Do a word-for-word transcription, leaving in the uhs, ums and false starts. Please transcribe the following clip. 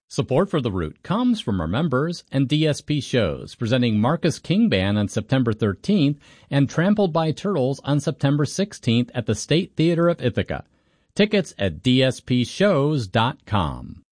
Support for The Root comes from our members and D S P Shows, presenting Marcus King Band on September thirteenth and Trampled by Turtles on September sixteenth at the State Theater of Ithaca. Tickets at d s p shows dot com.